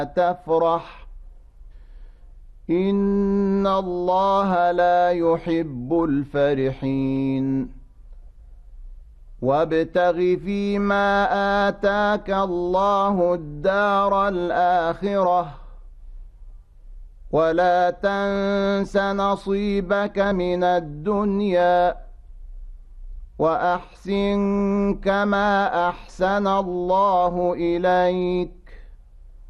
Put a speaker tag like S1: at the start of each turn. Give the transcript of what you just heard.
S1: تفرح إن الله لا يحب الفرحين وابتغ فيما آتاك الله الدار الآخرة ولا تنس نصيبك من الدنيا وأحسن كما أحسن الله إليك